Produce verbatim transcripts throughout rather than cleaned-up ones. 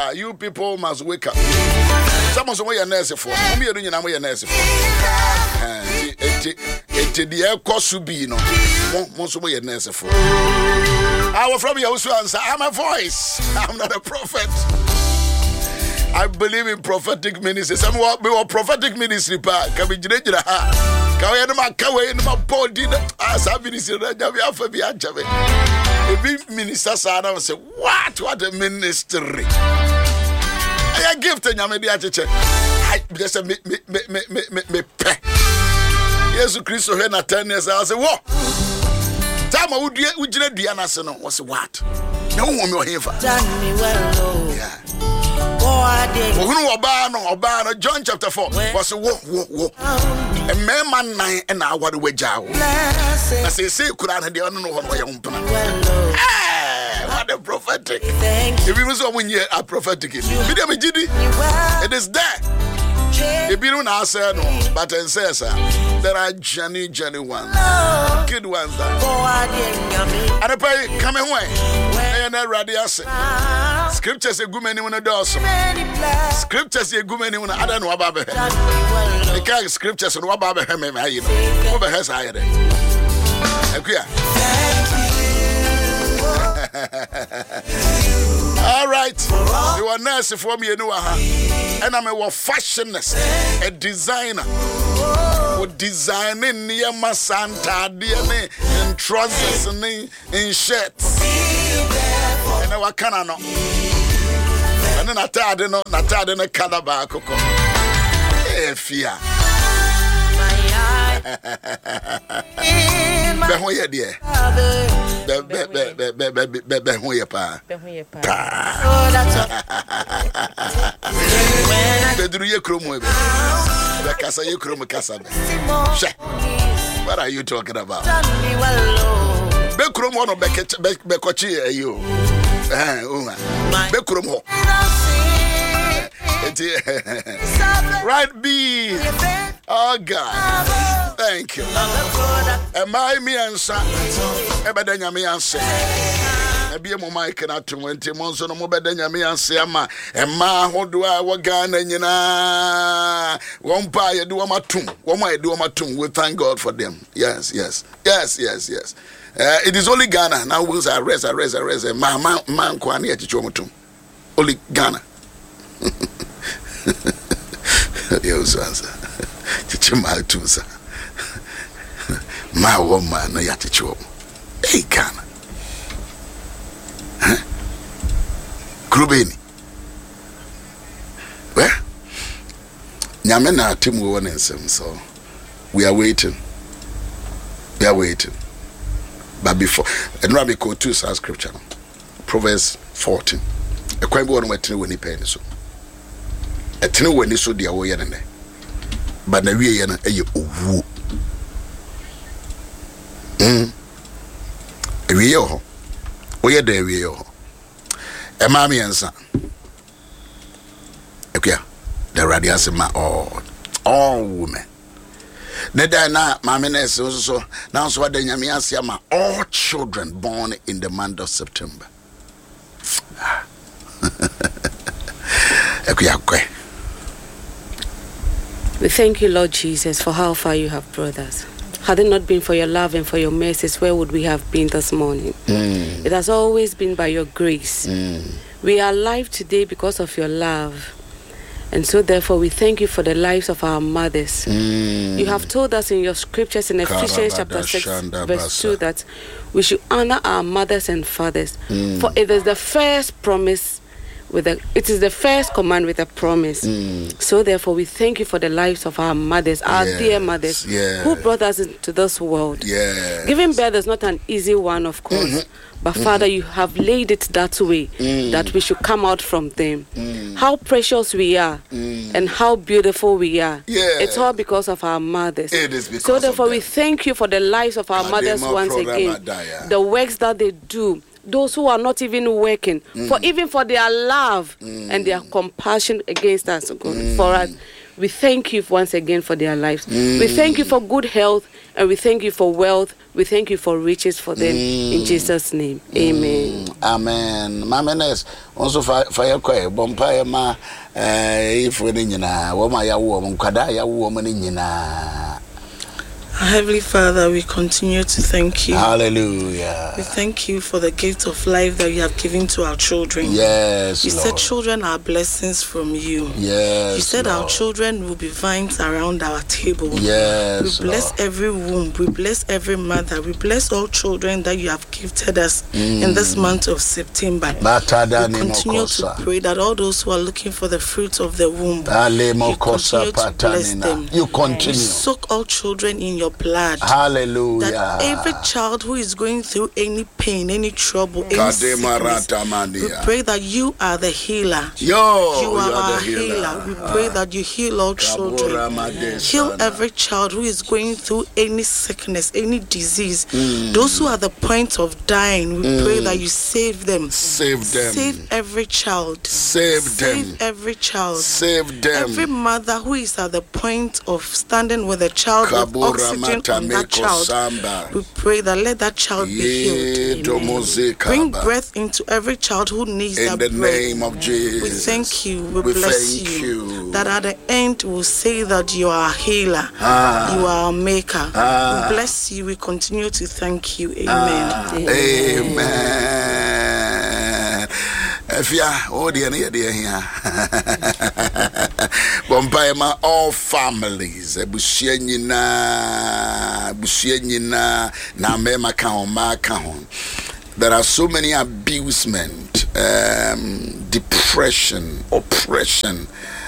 up. You people must wake up. Some of you are nurse for. Me you know you are nurse for. Eh, it it the air cost to be no. Most of you are nurse for. I will from your answer. I'm a voice. I'm not a prophet. I believe in prophetic ministry. Some more prophetic ministry pa. Can be jira ha. Can we no can we no body as I ministry na we have be ajabe. If minister sana say what what a ministry. I gift nyame dia cheche. I just me me me me me me pe. Jesus Christ he na ten years I say what? Time we do we jira dua na se no. What say what? No one me ohefa. Yeah. John chapter four was a walk, walk, walk. A man, nine and I want to wage out. I say, say, could I don't know what I am. What a prophetic. If you was when you are prophetic, it is there. If you don't answer, no, but and says, there are Johnny, Johnny ones, good ones. And I pay coming away. And I radius. Scriptures a good many when a dozen. Scriptures a good many when I don't know about it. The kind scriptures and what about him, you know, over has hired it. All right, you are nurse for me, you know, and I'm a fashionist, a designer. Designing near my Santa D N A in trousers and in shirts. And I can't know. And then I tired no, I tired in a calabar cocoa. Eh, fear. Behoya dear. Behoya pa. Bedruye kromo. Casa you chrome casa. What are you talking about? Becrum one of Becochi, you. Becrum. Right, B. Oh, God. Thank you. Am I me answer? Ebedenya me answer. Ebi mo mic na twenty months no mo bedenya me answer ama. Emma hodo a wagana nyina. Wompa ye do amatum. Woma ye do amatum. We thank God for them. Yes, yes. Yes, yes, yes. Uh, it is only Ghana. Now we'll say arrest, arrest, arrest. Man, man, man, kwani atichomutum. Only Ghana. Yo, sir. Chichima too, sir. My woman, no yatichom. Hey, Ghana. Huh? Krubeni. Well, Nyamena Timu one and some, so we are waiting. We are waiting. But before, and Rabbi Ko two scripture, Proverbs fourteen. A quite one went to when he paid so. A tin when he saw the away and but the way and a woo. Hm. A real. We are there, we are. A mammy and son. Okay, the radius my all, all women. Neda na mama na so so now so the nyame asiama all children born in the month of September. We thank you, Lord Jesus, for how far you have brought us. Had it not been for your love and for your mercies, where would we have been this morning? Mm. It has always been by your grace. Mm. We are alive today because of your love. And so therefore we thank you for the lives of our mothers. Mm. You have told us in your scriptures in Ephesians chapter six verse two that we should honor our mothers and fathers. Mm. For it is the first promise with a, it is the first command with a promise. Mm. So therefore we thank you for the lives of our mothers, our yes. dear mothers, yes. who brought us into this world. Yes. Giving birth is not an easy one, of course. Mm-hmm. But mm-hmm. Father, you have laid it that way, mm. that we should come out from them. Mm. How precious we are, mm. and how beautiful we are. Yeah. It's all because of our mothers. It is because so therefore, of we thank you for the lives of our mothers once again. The works that they do, those who are not even working, mm. for even for their love mm. and their compassion against us, God, mm. for us. We thank you once again for their lives. Mm. We thank you for good health, and we thank you for wealth. We thank you for riches for them. Mm. In Jesus' name. Amen. Mm. Amen. Mamenes also fire choir bompire ma if we nina woma ya woman kwada ya woman nina. Heavenly Father, we continue to thank you. Hallelujah. We thank you for the gift of life that you have given to our children. Yes, You Lord. said children are blessings from you. Yes, You said Lord. our children will be vines around our table. Yes, We bless Lord. every womb. We bless every mother. We bless all children that you have gifted us mm. in this month of September. We continue to pray that all those who are looking for the fruit of the womb, you continue to bless them. You continue. You soak all children in your blood. Hallelujah. That every child who is going through any pain, any trouble, any sickness, we pray that you are the healer. Yo, you are you are our the healer. healer. We pray that you heal all children. Heal every child who is going through any sickness, any disease. Mm. Those who are at the point of dying, we mm. pray that you save them. Save them. Save every child. Save, Save them. every child. Save them. Every mother who is at the point of standing with a child with oxygen on that child, samba. we pray that let that child be healed. Bring breath into every child who needs in that the breath. name of Jesus. We thank you. We, we bless thank you, you. That at the end we'll say that you are a healer. Ah. You are a maker. Ah. We bless you. We continue to thank you. Amen. Ah. Amen. Amen. Efia, oh dear, dear, dear, here. Bompaima, all families, Bushienina, Bushienina, Namema Kahon, Makahon. There are so many abusement, um, depression, oppression.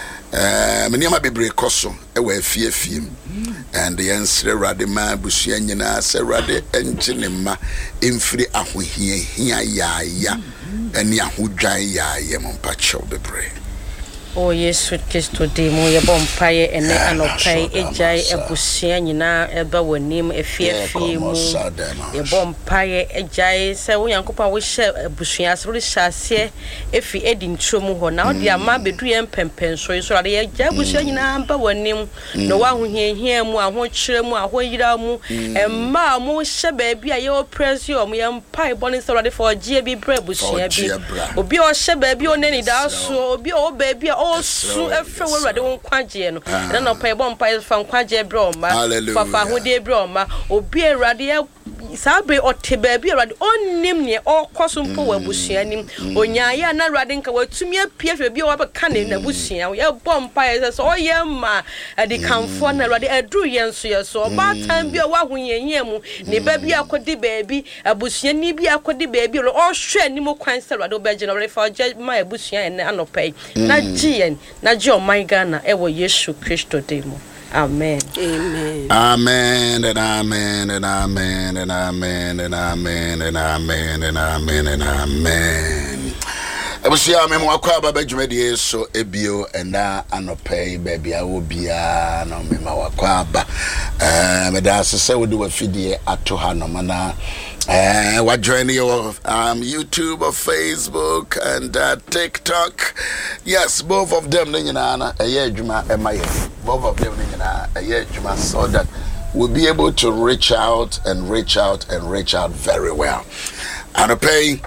Many of my baby koso, a way fear film, and the answer Radima, Bushienina, Serade, Enginema, Infri Ahu here, here, ya, ya. And Yahu Jaya Yamompacho the Bray. Oh, yes, sweet kiss to demo, your bompire and an opay, a jay, a busianina, a bow name, a fear film, your bompire, a jay, so young couple wish a busias really shall say if he adding trumu, now dear Mabby Dream Pempen, so you saw the Jabusianina, bow name, no one who hear him, one who chill more, where you are more, and ma more shabby, your press you, me and pie bonnets already for G B Brebusia, or be all shabby on any down, so be all baby. Also, everywhere I don't quagiano. I don't know, pay one pie from Quagia Broma, Papa, who dear Broma, or be a radio. Sabe or Tibaby, or on Nimney, or Cosum Power Bushianim, or Yaya, not Radinka, were to me appear to be over canning, a Bushia, your bompires, or Yama, and the Camphona, a Druyan, so about time be a one yamu, ne baby, I could the baby, a Bushian, be a could the baby, or all share any more quince, or no general for my Bushia and Anopay. Not Gian, not John, my Ghana, ever Yeshu Christo demo. Amen. Amen. Amen and amen and amen and amen and amen and amen and amen and amen. I was here, I'm Wakaba Benjamin, so Ebio and I anopay baby. I will be a no Mima Wakwaba. Um, that's a say we do a video at Tohanomana. Uh, what joining you of um, YouTube or Facebook and uh, TikTok? Yes, both of them. A year Juma and my both of them. A year Juma, so that we'll be able to reach out and reach out and reach out very well. And pay.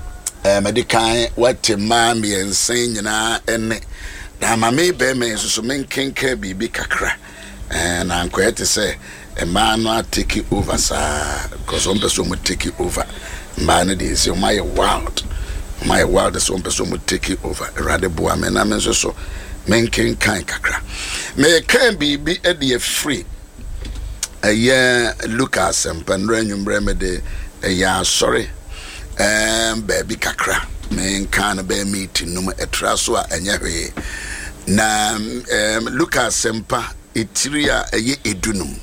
Medikai what mommy and saying na and na mama be me so men kenke bibi kakra and I'm quite to say a man not take it over sir because one person will take it over man is my wild my wild is one person will take it over rather boy men I mean so men ken kan kakra me can be be a dear free a year Lucas and Pandrenum remedy a year sorry. Um, baby kakra, men can be meeting no etraswa and yawe. Na um, Lucas Sempa itria a ye edunum.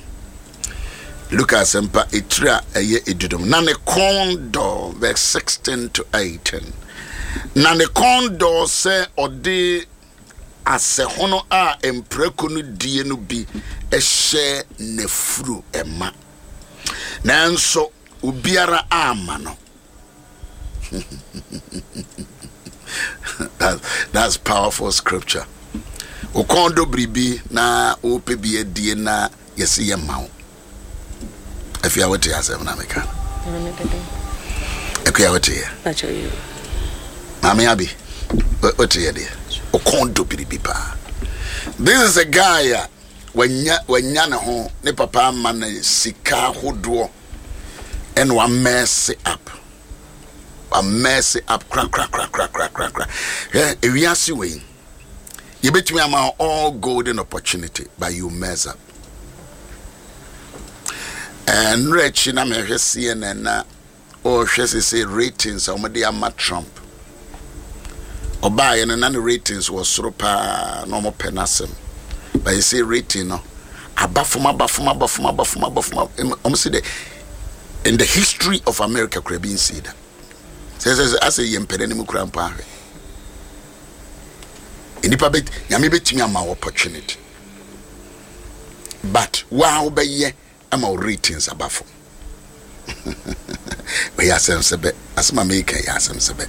Lucas Sempa itria a ye edunum. Nane condo verse sixteen to eighteen. Nane condo se ode ase hono a emprekunu die no bi e she nefru ema. Nanso ubiara ama no. that's, that's powerful scripture. Okondo bribi na ope bi edie na yesi ye mawo. If you are what you are saying, America. If you are what you are. That's you. Mami Abi, what you are there? Okondo Piripipa. This is a guy when ya when yana ho ne papa man sika hodo and one mess up. A mess up crack crack crack crack crack crack crack. Yeah, if you are seeing, you bet me I'm all golden opportunity, but you mess up. And rich in America C N N or she say ratings or Madiama Trump. Or buy and none ratings was super normal penasem. But you say rating no. Abafuma bafuma bafuma bafuma bafuma almost in the history of America could have been said. Says as a young penny grandpa. In the public, Yami betting my opportunity. But wow, by ye, I'm all ratings above. We are some sebe, as my maker, yasam sebe.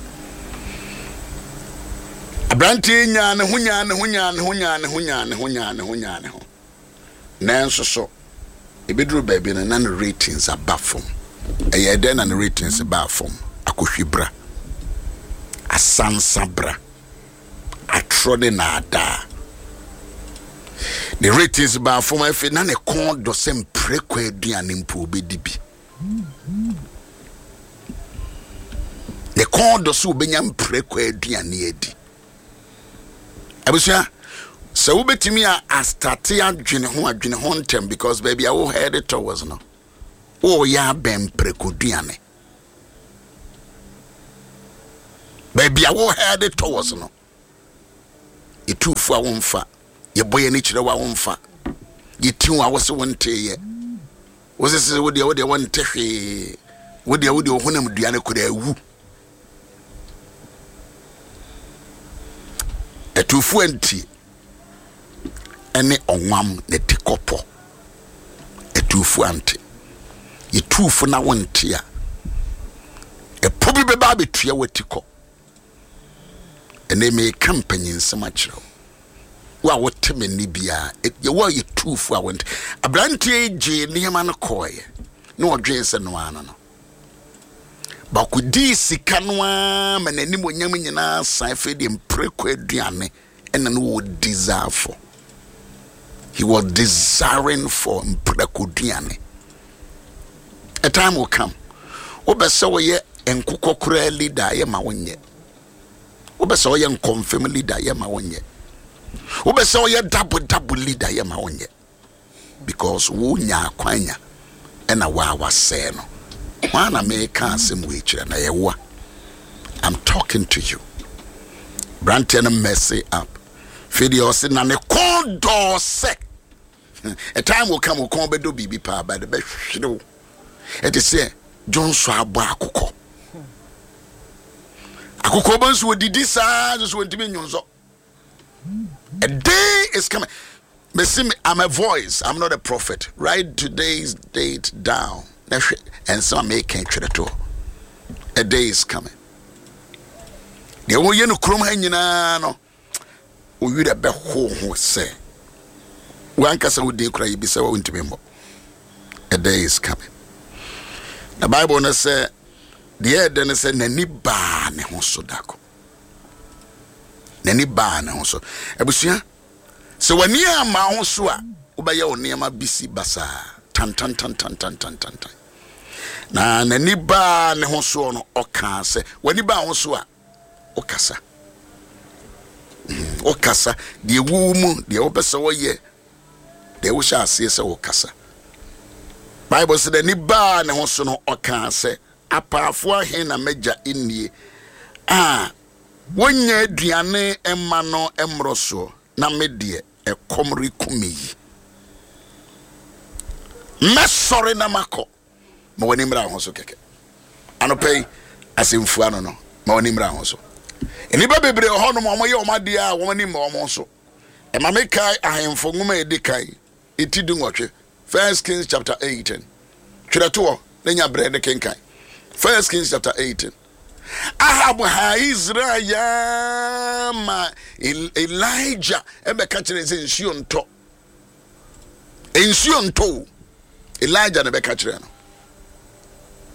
A brandy yan, hunyan, hunyan, hunyan, hunyan, hunyan, hunyan. Nanso so, a bedroom baby and none ratings above. A year then and ratings above. Akushibra, a sansabra, a trodden ada. The ratings bar for my friend and a con do sem preque dian impo bedibi. The con do so benyam preque dian yedi. Abusia, so betimi a start ya dwene ho adwene ho ntem because baby I will head it towards no. Oh ya ben preque diane. Baby, I will head it towards no. You two for one fa. Your boy and each other one fa. You two hours one day. Was this what they would want to say? What they would do when I'm Diana could have woo. A two twenty. Any on one, the ticopo. A two twenty. You two for now one tear. A probably baby tree with tico. And they may company in so much. Well, what time in Libya? You were you two for I went. A brandy J near man coy. No James and one. But could this canwa and any more yamin in our cipher in preque diane and an would desire for. He was desiring for preque. A time will come. Oba so ye and cookra leader, yama one yet. Oba so young confirm leader, yama one yet. Oba so ye double double leader, yama one yet. Because wunya kwanya and a wa was saying. One American same witch and I wa. I'm talking to you. Branton messy up. Video sin and a cold door sec. A time will come will come bedo bibi pa by the best show. It is say John Swaba Akuko. Akuko bonds would this just went to be so. A day is coming. I'm a voice, I'm not a prophet. Write today's date down. And some making to a day is coming. The only you know, Chrome Hangino, or you'd have been home, say. One casa would decry be so into me. A day is coming. The Bible say, the air then said, Nani ban also dako. Nani ban also. Abusia. So when you are my own swa, Ubaya near my B C Bassa, tan tan tan tan tan tan tan tan. Na nani ba ne ho so no oka se wani ba ho so a okasa okasa de wu mu de obese wo ye de wo sha ase se okasa Bible say nani ba ne ho so no oka se apafo ahe na meja innie ah wonya aduane emma no emro so na me de ekomri kumeyi me sorry na mako ma wani mra ho so keke anopai asemfu ano no ma wani mra ho so eni ba bebre ho no mo ye o made a woni ma o so e ma me kai ahemfo nguma e de kai etidu nwotwe First Kings chapter eighteen twere to na nya bre de kenkai First Kings chapter eighteen Ahab ha Israel ya ma Elijah e be ka kire nsuo nto nsuo nto Elijah ne be ka kire no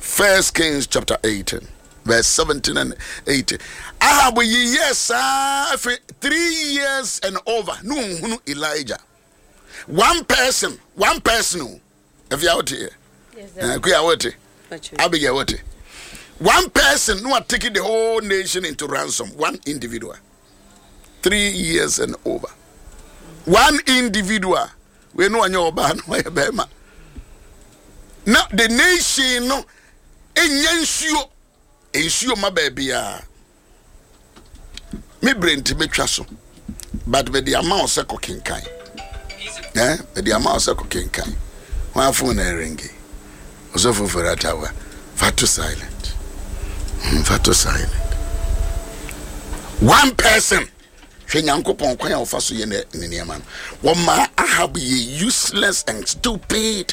First Kings chapter eighteen, verse seventeen and eighteen. Ahab ye yes, after three years and over. No, no Elijah. One person, one person. If you out here, yes, we are what? Abigail what? One person who are taking the whole nation into ransom. One individual. Three years and over. One individual. We know your ban. Now the nation no. Ensure, ensure my baby. Me brain to me traso, but with the amount of cooking kind. Eh, with the amount of cooking kind. One phone ringy. Also for that hour. Fatu silent. Fatu silent. One person. She nyanko pon kwanya ofaso ye ne ne man. One ma Ahab ye useless and stupid.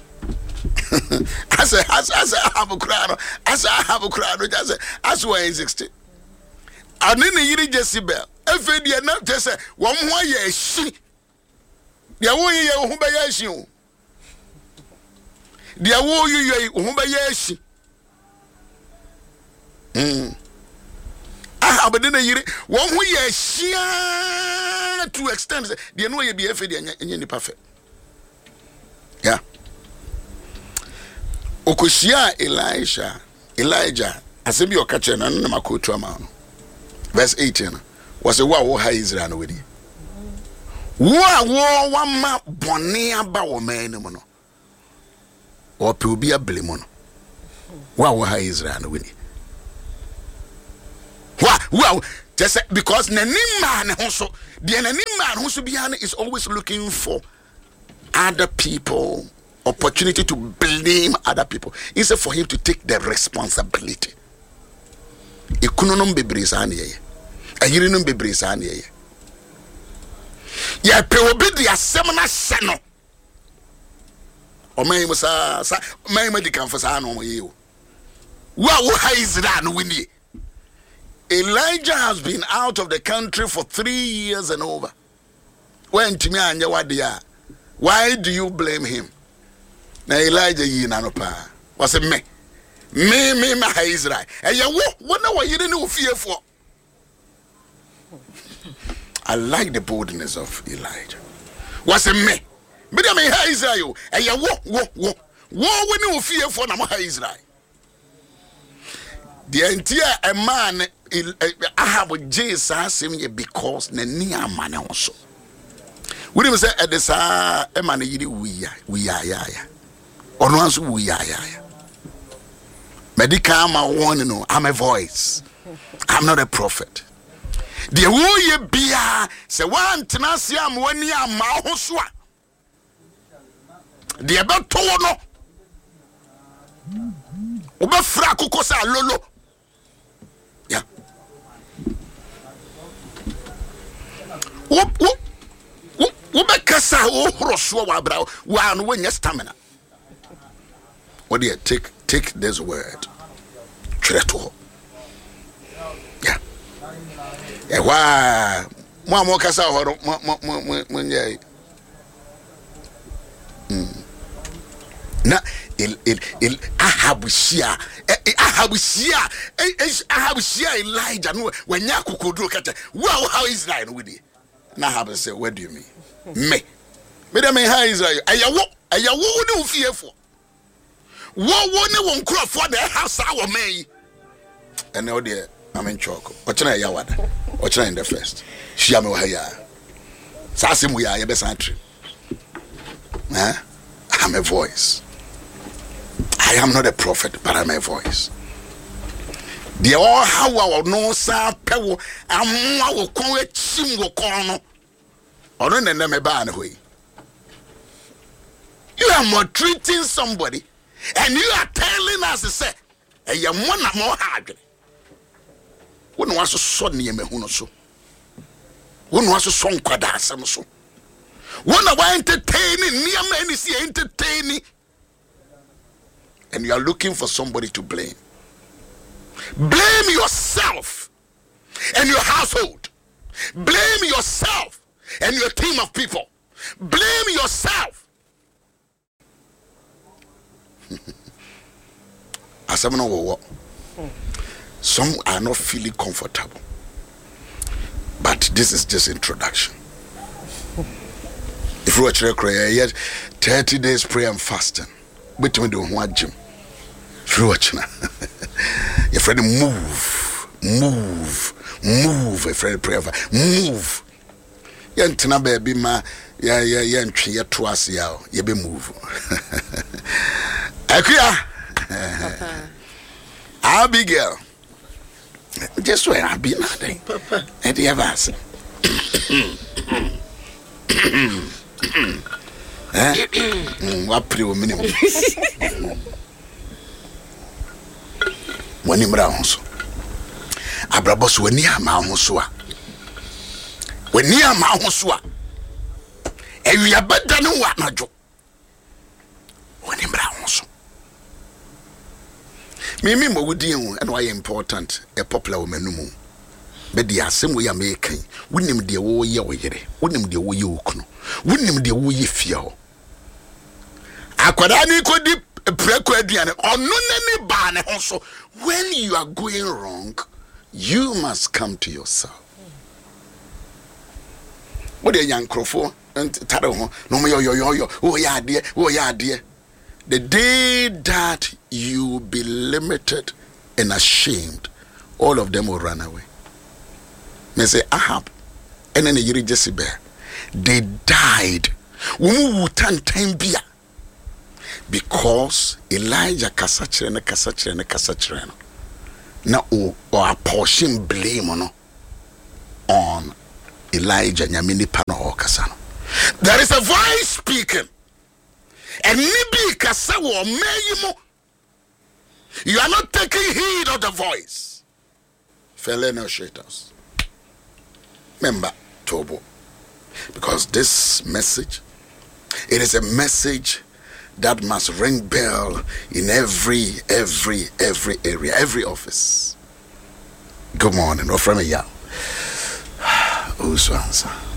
As a as as I have a crown, as I have a crown, as as why is sixty. And then the Jezebel. If they are not just one more year, she. They are all you who by you. They are all you who by you. Hm. I have a dinner year. One who year she to extend. They know you be a fed and you perfect. Yeah. Okushia Elisha, Elijah, asebi okache na na makotu ama no. Verse eighteen. Was a wa wo ha Israel with you. Wa wo wa ma bone aba wo man no no. O pe obi abele mo no. Wa wo ha Israel with you. Wa wa just because nani man ho so, the nani man ho so bia is always looking for other people. Opportunity to blame other people instead for him to take the responsibility. Ikunonom bebrezane ye. Ayirinum bebrezane ye. Ya pe obi di asem na hye no. O man mo sa sa man ma di kan for sa no ye o. Wa wo ha Israel no wini. Elijah has been out of the country for three years and over. When to me anya wadia. Why do you blame him? Na Elijah yi na no pa was me me me ma Israel e ye wo wona wa yire ne ofiefo. I like the boldness of Elijah. Was me me dem ha Israel e ye wo wo wo wo woni ofiefo na ma ha Israel. The entire a man Ahab Jesus asem ye because na ni amane so. We dem say e de sa e man yiri wi ya wi ya ya ya. Or once we ya ya ya. Medical ma one no, I'm a voice. I'm not a prophet. The wo ye bia se wan tenase am wani ama ho so a. The beto no. Obefra akoko sa lolo. Yeah. Wo wo wo be kasa wo horoso wa bra wa no wanya stamina. What do you take? Take this word. Treto. Yeah. Yeah. Why? Mo mo kasa horo mo mo mo mo nyai. Hmm. Na il il il Ahabushia. Ahabushia. Ahabushia Elijah no wanya kokodro kata. Wow, how Israel with it? Na Ahab say, what do you mean? Me. Me dem ha Israel. Ayawo, ayawo no fiefo. Wo wo ne won krofo da house our man. And now there I'm in choco. Ochina ya wada. Ochina in the first. Shia me wa ya. Sase mu ya ye be santri. Eh? I'm a voice. I am not a prophet, but I'm a voice. The all how our no sa pewo amwa wo kon achim wo kon no. Ono ne ne me ba na hoyi. You are maltreating somebody. And you are telling us to say, "Hey, you want more hard." When was so sudden you me who no so. When was so song kwada asem so. When I entertaining, near many see entertaining, and you are looking for somebody to blame. Blame yourself and your household. Blame yourself and your team of people. Blame yourself. asem no wo. Some are not feeling comfortable. But this is just introduction. If you watch prayer, yet thirty days prayer and fasting. Wait till we do one gym. If you watch now, your friend move, move, move. A friend prayer, move. Yantina baby ma, ya ya ya ntwi ya twice ya, you be move. Akuya, Abigail. Just where I've been nothing. Papa. And the avance. Eh? What pretty minimum. When him round so. Abrabos when near Mahosua. When near Mahosua. And we are better than what my job. When him round so. Mimi mo wudi and why important a popular woman no mo. But the same way am making. Wouldn't de wo ye wo yere. Wouldn't de wo ye okuno. Wouldn't de wo ye fia. Akwada ni ko di preko aduane ono nani ba ne ho so. When you are going wrong, you must come to yourself. What the young crofo and taro ho no mo yo yo yo oh ya de oh ya de. The day that you will be limited and ashamed, all of them will run away. They say Ahab and then the Jezebel, they died. Because Elijah kasachirene kasachirene kasachirene. Na o or portion blame on on Elijah nyamini pano okasano. There is a voice speaking. And maybe kasawo mayimo. You are not taking heed of the voice. Fellow shaitans. Remember, Tobo. Because this message, it is a message that must ring bell in every, every, every area, every office. Good morning. Or from a yell. Who's answer?